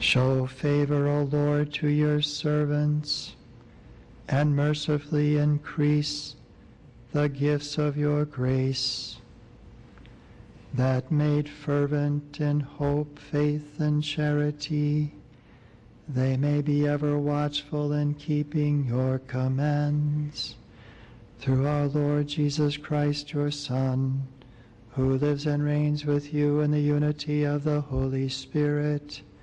Show favor, O Lord, to your servants, and mercifully increase the gifts of your grace, that made fervent in hope, faith, and charity, they may be ever watchful in keeping your commands. Through our Lord Jesus Christ, your Son, who lives and reigns with you in the unity of the Holy Spirit,